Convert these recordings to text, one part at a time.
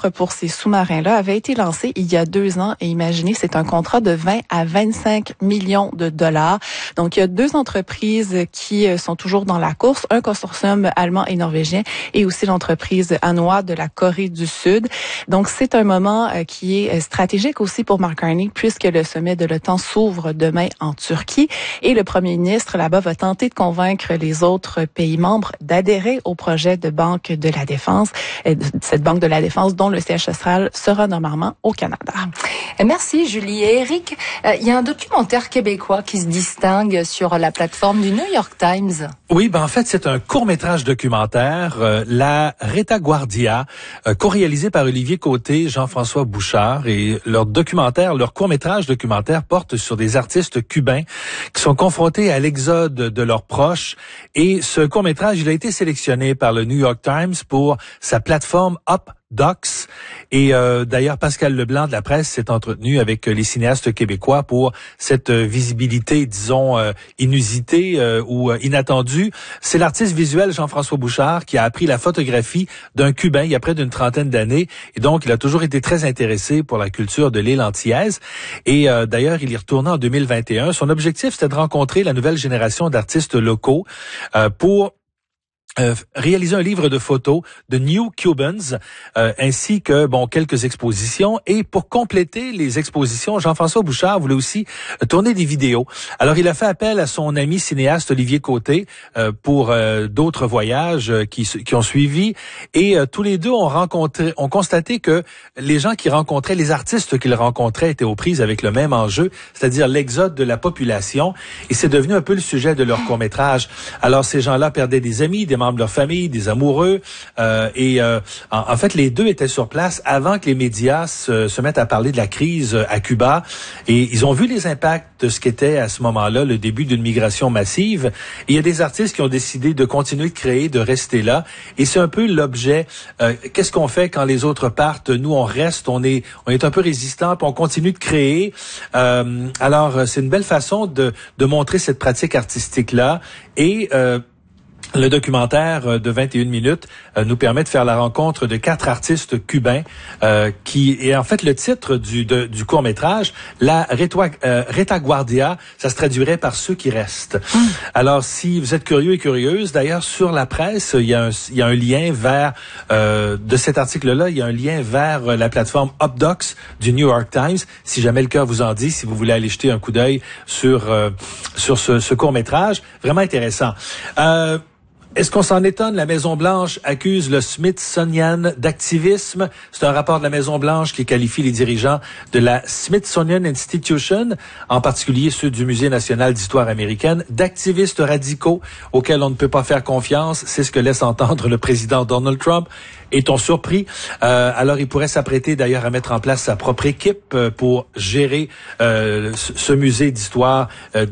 offre pour ces sous-marins-là avait été lancée il y a 2 ans. Et imaginez, c'est un contrat de 20 à 25 millions de dollars. Donc, il y a 2 entreprises qui sont toujours dans la course, un consortium allemand et norvégien et aussi l'entreprise Hanwha de la Corée du Sud. Donc, c'est un moment qui est stratégique aussi pour Mark Carney puisque le sommet de l'OTAN s'ouvre demain en Turquie et le premier ministre là-bas va tenter de convaincre les autres pays membres d'adhérer au projet de banque de la défense, cette banque de la défense dont le siège social sera normalement au Canada. Merci Julie. Et Eric, il y a un documentaire québécois qui se distingue sur la plateforme du New York Times. Oui, en fait, c'est un court-métrage documentaire, La Retaguardia, co-réalisé par Olivier Côté, Jean-François Bouchard. Et leur court-métrage documentaire porte sur des artistes cubains qui sont confrontés à l'exode de leurs proches. Et ce court-métrage, il a été sélectionné par le New York Times pour sa plateforme UpDocs. Et d'ailleurs, Pascal Leblanc de la Presse s'est entretenu avec les cinéastes québécois pour cette visibilité, disons, inusitée ou inattendue. C'est l'artiste visuel Jean-François Bouchard qui a appris la photographie d'un Cubain il y a près d'une trentaine d'années. Et donc, il a toujours été très intéressé pour la culture de l'île antillaise. Et d'ailleurs, il y retourna en 2021. Son objectif, c'était de rencontrer la nouvelle génération d'artistes locaux pour réaliser un livre de photos de New Cubans, ainsi que quelques expositions. Et pour compléter les expositions, Jean-François Bouchard voulait aussi tourner des vidéos. Alors il a fait appel à son ami cinéaste Olivier Côté pour d'autres voyages qui ont suivi. Et tous les deux ont constaté que les gens qui rencontraient, les artistes qu'ils rencontraient étaient aux prises avec le même enjeu, c'est-à-dire l'exode de la population. Et c'est devenu un peu le sujet de leur court-métrage. Alors ces gens-là perdaient des amis, des membres de leur famille, des amoureux, en fait, les deux étaient sur place avant que les médias se mettent à parler de la crise à Cuba, et ils ont vu les impacts de ce qu'était à ce moment-là le début d'une migration massive. Et il y a des artistes qui ont décidé de continuer de créer, de rester là, et c'est un peu l'objet. Qu'est-ce qu'on fait quand les autres partent? Nous, on reste, on est un peu résistant, puis on continue de créer. Alors, c'est une belle façon de montrer cette pratique artistique-là, et le documentaire de 21 minutes nous permet de faire la rencontre de 4 artistes cubains qui est en fait le titre du court-métrage. La Retaguardia, ça se traduirait par ceux qui restent. Alors, si vous êtes curieux et curieuse, d'ailleurs, sur la presse, il y a un lien vers, de cet article-là, il y a un lien vers la plateforme UpDocs du New York Times. Si jamais le cœur vous en dit, si vous voulez aller jeter un coup d'œil sur ce court-métrage, vraiment intéressant. Est-ce qu'on s'en étonne? La Maison-Blanche accuse le Smithsonian d'activisme. C'est un rapport de la Maison-Blanche qui qualifie les dirigeants de la Smithsonian Institution, en particulier ceux du Musée national d'histoire américaine, d'activistes radicaux auxquels on ne peut pas faire confiance. C'est ce que laisse entendre le président Donald Trump. Est-on surpris? Alors, il pourrait s'apprêter d'ailleurs à mettre en place sa propre équipe pour gérer ce musée d'histoire,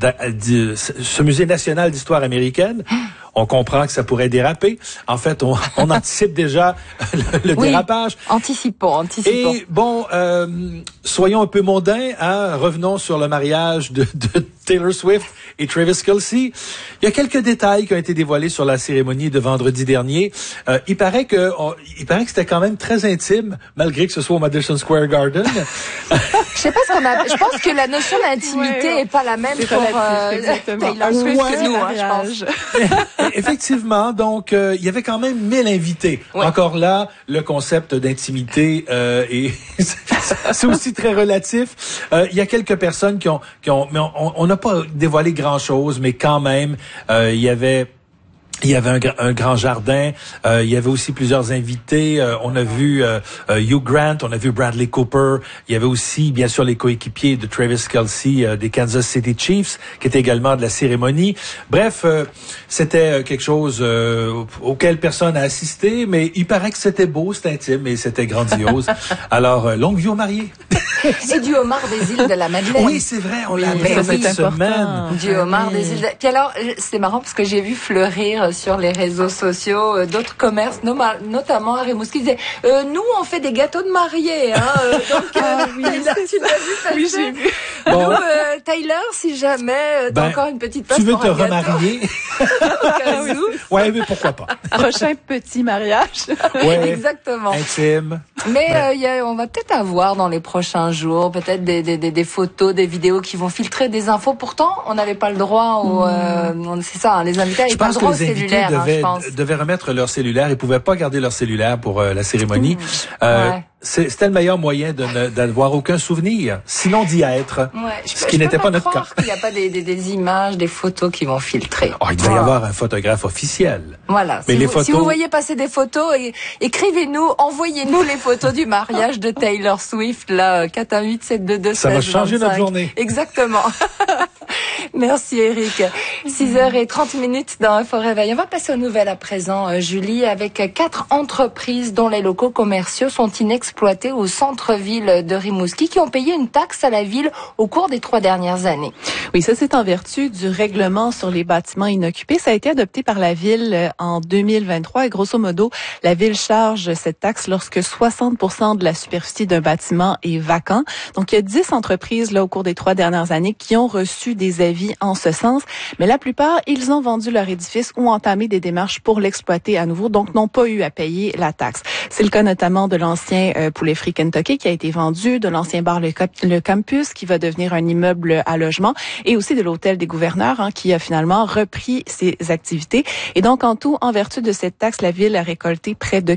ce musée national d'histoire américaine. On comprend que ça pourrait déraper. En fait, on anticipe déjà le dérapage. Anticipons. Et soyons un peu mondains, revenons sur le mariage de Taylor Swift et Travis Kelce. Il y a quelques détails qui ont été dévoilés sur la cérémonie de vendredi dernier. Il paraît que c'était quand même très intime, malgré que ce soit au Madison Square Garden. Je sais pas je pense que la notion d'intimité est pas la même pour Taylor Swift que nous, je pense. Effectivement, donc il y avait quand même 1000 invités. Ouais. Encore là, le concept d'intimité c'est aussi très relatif. Il y a quelques personnes qui ont mais on n'a pas dévoilé grand-chose, mais quand même, il y avait un grand jardin. Il y avait aussi plusieurs invités. On a vu Hugh Grant, on a vu Bradley Cooper. Il y avait aussi, bien sûr, les coéquipiers de Travis Kelce des Kansas City Chiefs, qui étaient également de la cérémonie. Bref, c'était quelque chose auquel personne n'a assisté, mais il paraît que c'était beau, c'était intime et c'était grandiose. Alors, longue vie aux mariés. Et du homard des îles de la Madeleine. Oui, c'est vrai, on l'a appris cette semaine. Du homard des îles. Puis alors, c'est marrant parce que j'ai vu fleurir sur les réseaux sociaux d'autres commerces, notamment à Rimouski, qui disaient nous, on fait des gâteaux de mariés. Donc, oui, tu l'as vu passer. Oui, j'ai vu. Bon. Nous, Tyler, si jamais t'as encore une petite place tu veux pour te un remarier? Ouais, mais pourquoi pas? Prochain petit mariage. Ouais, exactement. Intime. Mais on va peut-être avoir dans les prochains jours peut-être des photos, des vidéos qui vont filtrer des infos. Pourtant, on n'avait pas le droit c'est ça, les invités n'avaient pas le droit au cellulaire. Je pense que les invités devaient remettre leur cellulaire. Ils pouvaient pas garder leur cellulaire pour la cérémonie. Ouais. C'était le meilleur moyen d'avoir aucun souvenir, sinon d'y être, ce qui n'était pas notre cas. Il n'y a pas des images, des photos qui vont filtrer. Oh, il doit y avoir un photographe officiel. Voilà. Mais si vous voyez passer des photos, écrivez-nous, envoyez-nous les photos du mariage de Taylor Swift, là, 418-722-1625. Ça va changer notre journée. Exactement. Merci Eric. 6h30 dans Info Réveil. On va passer aux nouvelles à présent, Julie, avec 4 entreprises dont les locaux commerciaux sont inexploités au centre-ville de Rimouski qui ont payé une taxe à la ville au cours des 3 dernières années. Oui, ça c'est en vertu du règlement sur les bâtiments inoccupés. Ça a été adopté par la ville en 2023 et grosso modo, la ville charge cette taxe lorsque 60% de la superficie d'un bâtiment est vacant. Donc il y a 10 entreprises là au cours des 3 dernières années qui ont reçu des avis en ce sens, mais la plupart, ils ont vendu leur édifice ou entamé des démarches pour l'exploiter à nouveau, donc n'ont pas eu à payer la taxe. C'est le cas notamment de l'ancien Poulet Frit Kentucky qui a été vendu, de l'ancien bar Le Campus qui va devenir un immeuble à logement et aussi de l'hôtel des gouverneurs qui a finalement repris ses activités. Et donc en tout, en vertu de cette taxe, la ville a récolté près de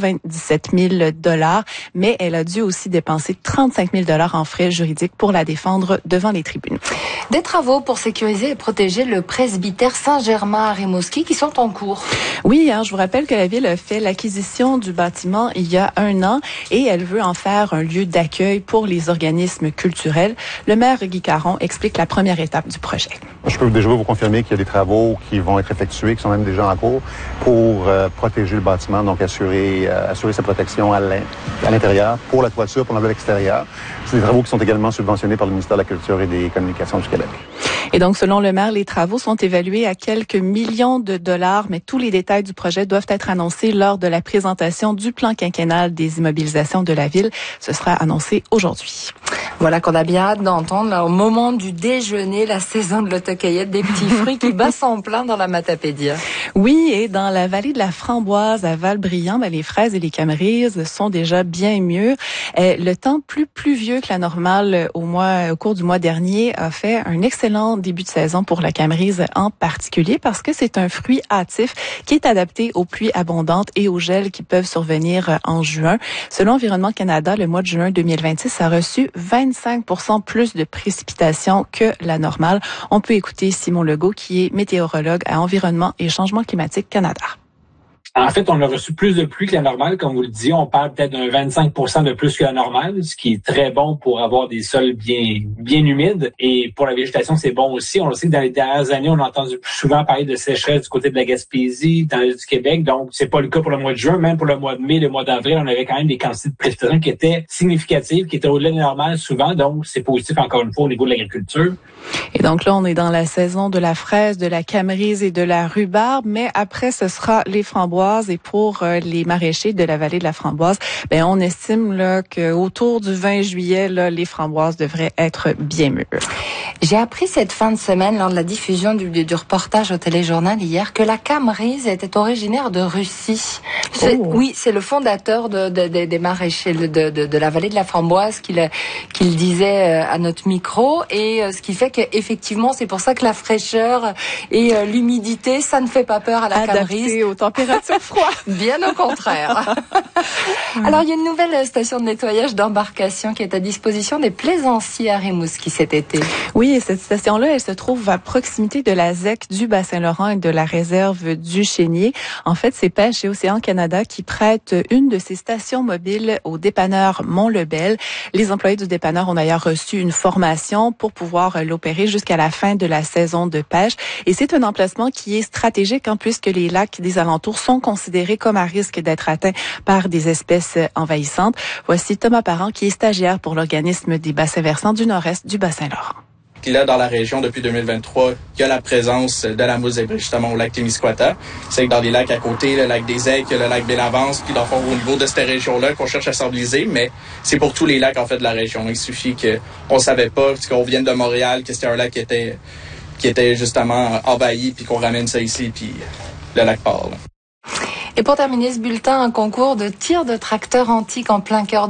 97 000 $, mais elle a dû aussi dépenser 35 000 $ en frais juridiques pour la défendre devant les tribunaux. Des travaux pour sécuriser et protéger le presbytère Saint-Germain à Rimouski qui sont en cours. Oui, je vous rappelle que la ville a fait l'acquisition du bâtiment il y a 1 an et elle veut en faire un lieu d'accueil pour les organismes culturels. Le maire Guy Caron explique la première étape du projet. Je peux déjà vous confirmer qu'il y a des travaux qui vont être effectués, qui sont même déjà en cours, pour protéger le bâtiment, donc assurer sa protection à l'intérieur, pour la toiture, pour l'enveloppe extérieure. C'est des travaux qui sont également subventionnés par le ministère de la Culture et des Communications du Québec. Et donc, selon le maire, les travaux sont évalués à quelques millions de $, mais tous les détails du projet doivent être annoncés lors de la présentation du plan quinquennal des immobilisations de la ville. Ce sera annoncé aujourd'hui. Voilà qu'on a bien hâte d'entendre, là, au moment du déjeuner, la saison de l'autocueillette des petits fruits qui bat son plein dans la Matapédia. Oui, et dans la vallée de la Framboise à Val-Brillant, les fraises et les camerises sont déjà bien mieux. Le temps plus pluvieux que la normale au cours du mois dernier a fait un excellent début de saison pour la camerise en particulier parce que c'est un fruit hâtif qui est adapté aux pluies abondantes et aux gels qui peuvent survenir en juin. Selon Environnement Canada, le mois de juin 2026 a reçu 25% plus de précipitations que la normale. On peut écouter Simon Legault qui est météorologue à Environnement et Changement climatique Canada. En fait, on a reçu plus de pluie que la normale, comme vous le disiez. On parle peut-être d'un 25% de plus que la normale, ce qui est très bon pour avoir des sols bien humides. Et pour la végétation, c'est bon aussi. On le sait que dans les dernières années, on a entendu plus souvent parler de sécheresse du côté de la Gaspésie, dans l'est du Québec. Donc, c'est pas le cas pour le mois de juin. Même pour le mois de mai, le mois d'avril, on avait quand même des quantités de précipitations qui étaient significatives, qui étaient au-delà de la normale souvent. Donc, c'est positif encore une fois au niveau de l'agriculture. Et donc là, on est dans la saison de la fraise, de la camerise et de la rhubarbe, mais après, ce sera les framboises. Et pour les maraîchers de la vallée de la Framboise, on estime là qu'autour du 20 juillet, là, les framboises devraient être bien mûres. J'ai appris cette fin de semaine, lors de la diffusion du reportage au téléjournal hier, que la camerise était originaire de Russie. Oui, c'est le fondateur des maraîchers de la vallée de la Framboise qui le disait à notre micro. Et ce qui fait qu'effectivement, c'est pour ça que la fraîcheur et l'humidité, ça ne fait pas peur à la camerise. Adapté aux températures froides. Bien au contraire. Alors, il y a une nouvelle station de nettoyage d'embarcation qui est à disposition des plaisanciers à Rimouski cet été. Oui, Oui, et cette station-là, elle se trouve à proximité de la ZEC du Bas-Saint-Laurent et de la réserve du Chénier. En fait, c'est Pêche et Océan Canada qui prête une de ces stations mobiles au dépanneur Mont-Lebel. Les employés du dépanneur ont d'ailleurs reçu une formation pour pouvoir l'opérer jusqu'à la fin de la saison de pêche. Et c'est un emplacement qui est stratégique, puisque les lacs des alentours sont considérés comme à risque d'être atteints par des espèces envahissantes. Voici Thomas Parent, qui est stagiaire pour l'organisme des bassins versants du nord-est du Bas-Saint-Laurent. Puis là, dans la région, depuis 2023, il y a la présence de la mousse zébrée, justement, au lac Témiscouata. C'est que dans les lacs à côté, le lac des Aigues, le lac Bellavance, puis dans le fond, au niveau de cette région-là, qu'on cherche à stabiliser, mais c'est pour tous les lacs, en fait, de la région. Il suffit qu'on savait pas, parce qu'on vienne de Montréal, que c'était un lac qui était justement envahi, puis qu'on ramène ça ici, puis le lac part, là. Et pour terminer ce bulletin, un concours de tir de tracteur antique en plein cœur